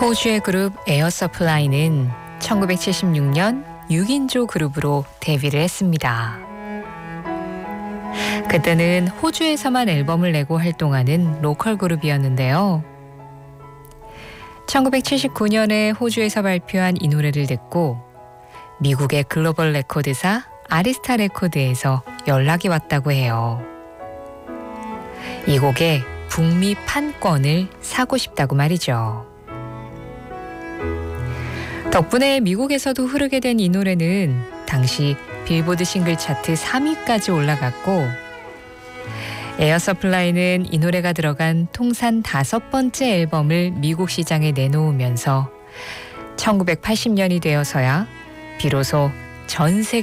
호주의 그룹 에어서플라이는 1976년 6인조 그룹으로 데뷔를 했습니다. 그때는 호주에서만 앨범을 내고 활동하는 로컬 그룹이었는데요. 1979년에 호주에서 발표한 이 노래를 듣고 미국의 글로벌 레코드사 아리스타 레코드에서 연락이 왔다고 해요. 이 곡의 북미 판권을 사고 싶다고 말이죠. 덕분에 미국에서도 흐르게 된 이 노래는 당시 빌보드 싱글 차트 3위까지 올라갔고, 에어서플라이는 이 노래가 들어간 통산 5번째 앨범을 미국 시장에 내놓으면서 1980년이 되어서야 비로소 전 세계